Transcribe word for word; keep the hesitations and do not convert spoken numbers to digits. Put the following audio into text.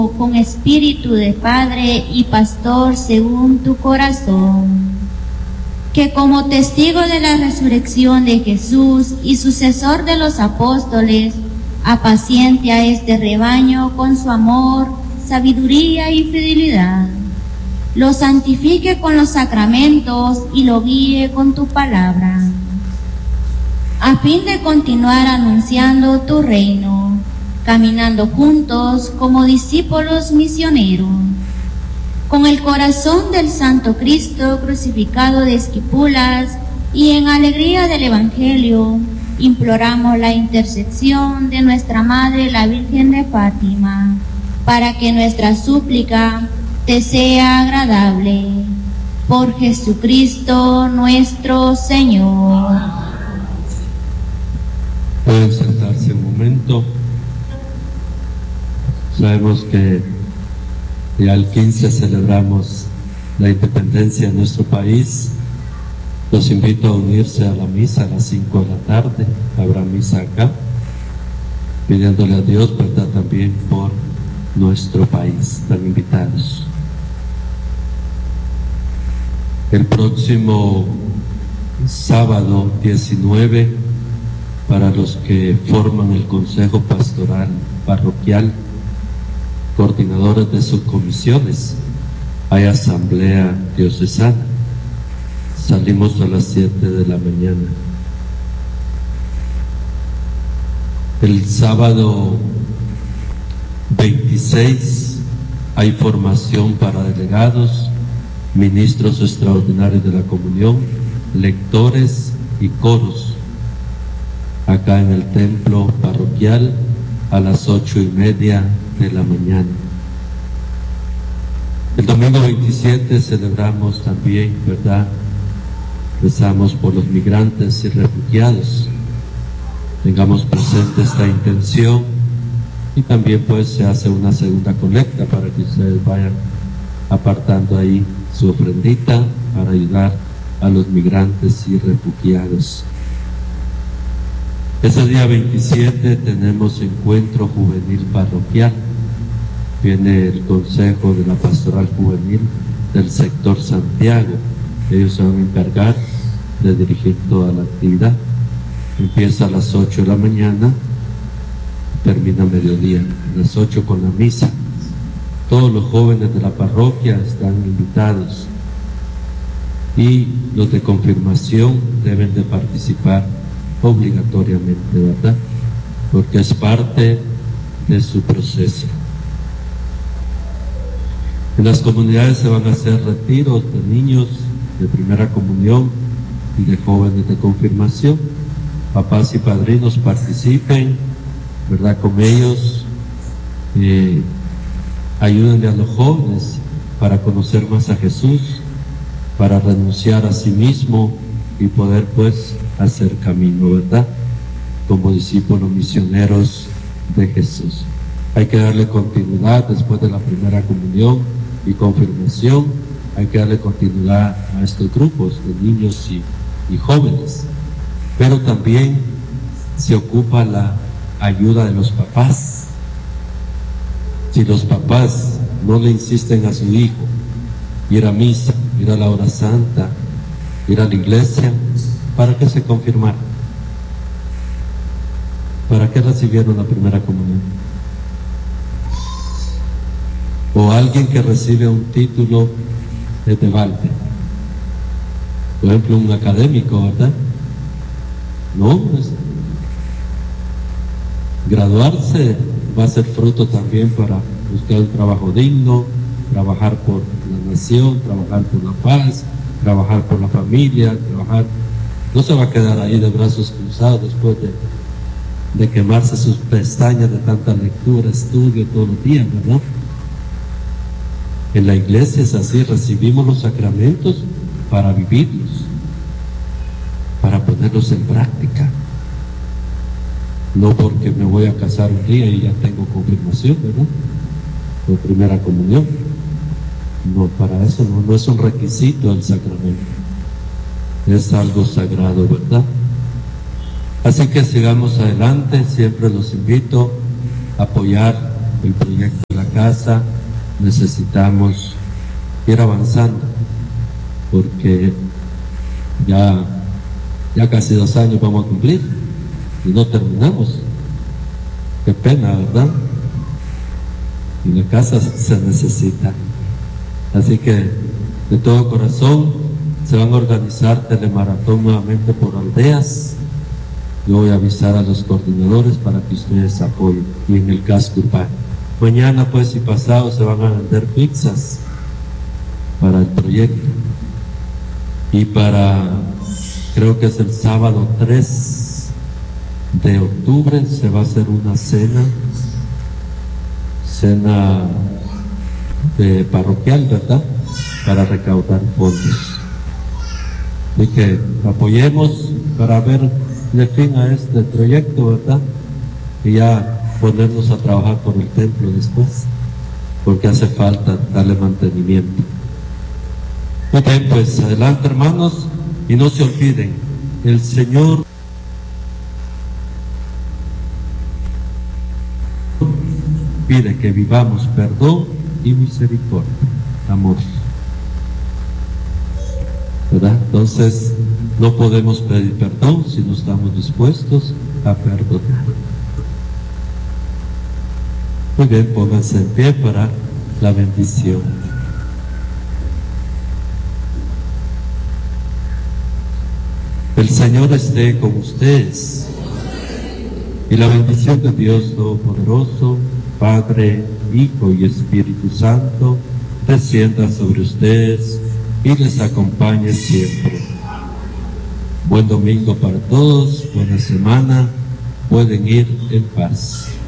con espíritu de Padre y Pastor según tu corazón, que como testigo de la resurrección de Jesús y sucesor de los apóstoles, apaciente a este rebaño con su amor, sabiduría y fidelidad, lo santifique con los sacramentos y lo guíe con tu palabra, a fin de continuar anunciando tu reino, caminando juntos como discípulos misioneros. Con el corazón del Santo Cristo crucificado de Esquipulas y en alegría del Evangelio, imploramos la intercesión de nuestra Madre la Virgen de Fátima, para que nuestra súplica te sea agradable. Por Jesucristo nuestro Señor. Pueden sentarse un momento. Sabemos que ya el quince celebramos la independencia de nuestro país. Los invito a unirse a la misa a las cinco de la tarde. Habrá misa acá, pidiéndole a Dios, ¿verdad?, también por nuestro país. Están invitados. El próximo sábado diecinueve, para los que forman el Consejo Pastoral Parroquial, coordinadores de subcomisiones, hay asamblea diocesana. Salimos a las siete de la mañana. El sábado veintiséis hay formación para delegados, ministros extraordinarios de la comunión, lectores y coros, acá en el templo parroquial a las ocho y media de la mañana. El domingo veintisiete celebramos también, ¿verdad?, rezamos por los migrantes y refugiados. Tengamos presente esta intención y también pues se hace una segunda colecta para que ustedes vayan apartando ahí su ofrendita para ayudar a los migrantes y refugiados. Ese día veintisiete tenemos encuentro juvenil parroquial. Viene el Consejo de la Pastoral Juvenil del sector Santiago. Ellos se van a encargar de dirigir toda la actividad. Empieza a las ocho de la mañana, termina a mediodía, a las ocho con la misa. Todos los jóvenes de la parroquia están invitados y los de confirmación deben de participar obligatoriamente, ¿verdad?, porque es parte de su proceso. En las comunidades se van a hacer retiros de niños de primera comunión y de jóvenes de confirmación. Papás y padrinos participen, ¿verdad?, con ellos. Eh, ayúdenle a los jóvenes para conocer más a Jesús, para renunciar a sí mismo y poder pues hacer camino, ¿verdad?, como discípulos misioneros de Jesús. Hay que darle continuidad después de la primera comunión y confirmación. Hay que darle continuidad a estos grupos de niños y, y jóvenes, pero también se ocupa la ayuda de los papás. Si los papás no le insisten a su hijo ir a misa, ir a la hora santa, ir a la iglesia, ¿para qué se confirmaron? ¿Para qué recibieron la primera comunión? O alguien que recibe un título de balde, por ejemplo un académico, ¿verdad? No, pues, graduarse va a ser fruto también para buscar un trabajo digno, trabajar por la nación, trabajar por la paz, trabajar por la familia, trabajar. No se va a quedar ahí de brazos cruzados después de, de quemarse sus pestañas de tanta lectura, estudio todos los días, ¿verdad? En la iglesia es así, recibimos los sacramentos para vivirlos, para ponerlos en práctica. No porque me voy a casar un día y ya tengo confirmación, ¿verdad?, o primera comunión. No, para eso no, no es un requisito el sacramento, es algo sagrado, ¿verdad? Así que sigamos adelante. Siempre los invito a apoyar el proyecto de la la casa necesitamos ir avanzando, porque ya, ya casi dos años vamos a cumplir y no terminamos. Qué pena, ¿verdad? Y la casa se necesita. Así que de todo corazón se van a organizar telemaratón nuevamente por aldeas. Yo voy a avisar a los coordinadores para que ustedes apoyen, y en el casco urbano. Mañana pues y pasado se van a vender pizzas para el proyecto, y para, creo que es el sábado tres de octubre, se va a hacer una cena cena de parroquial, ¿verdad?, para recaudar fondos. Así que apoyemos para ver de fin a este proyecto, ¿verdad?, y ya ponernos a trabajar por el templo después, porque hace falta darle mantenimiento. Muy bien, pues adelante, hermanos, y no se olviden, el Señor pide que vivamos perdón y misericordia, amor, ¿verdad? Entonces no podemos pedir perdón si no estamos dispuestos a perdonar. Muy bien, pónganse en pie para la bendición. El Señor esté con ustedes, y la bendición de Dios Todopoderoso, Padre, Hijo y Espíritu Santo, descienda sobre ustedes y les acompañe siempre. Buen domingo para todos, buena semana, pueden ir en paz.